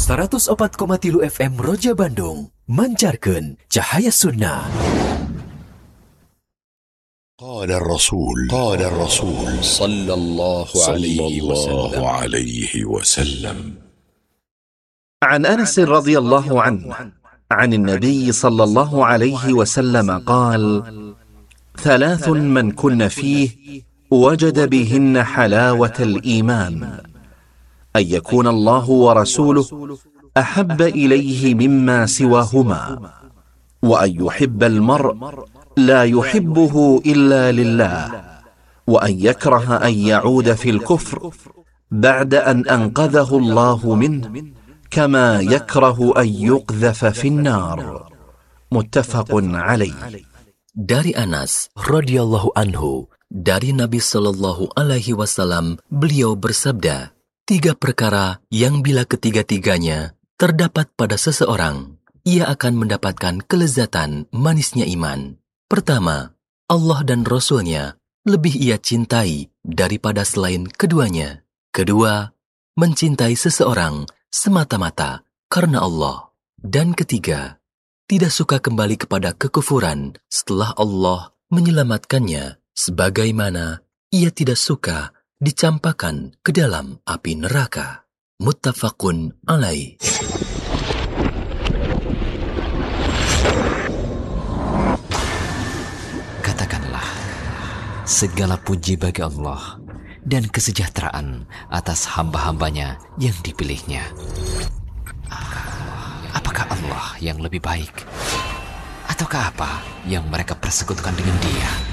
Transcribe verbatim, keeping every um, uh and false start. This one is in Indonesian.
seratus opat koma tilu F M Roja Bandung mancarkan cahaya sunnah. قال الرسول قال الرسول صلى الله عليه وسلم عليه وسلم عن أنس رضي الله عنه عن النبي صلى الله عليه وسلم قال: ثلاث من كن فيه وجد بهن حلاوة الإيمان: أن يكون الله ورسوله أحب إليه مما سواهما، وأن يحب المرء لا يحبه إلا لله، وأن يكره أن يعود في الكفر بعد أن أنقذه الله منه كما يكره أن يقذف في النار. متفق عليه. Dari Anas radhiyallahu anhu, dari Nabi Shallallahu alaihi wasallam, beliau bersabda, tiga perkara yang bila ketiga-tiganya terdapat pada seseorang, ia akan mendapatkan kelezatan manisnya iman. Pertama, Allah dan Rasul-Nya lebih ia cintai daripada selain keduanya. Kedua, mencintai seseorang semata-mata karena Allah. Dan ketiga, tidak suka kembali kepada kekufuran setelah Allah menyelamatkannya, sebagaimana ia tidak suka dicampakkan ke dalam api neraka. Muttafaqun alaih. Katakanlah, segala puji bagi Allah dan kesejahteraan atas hamba-hambanya yang dipilihnya. Apakah Allah yang lebih baik? Ataukah apa yang mereka persekutukan dengan Dia?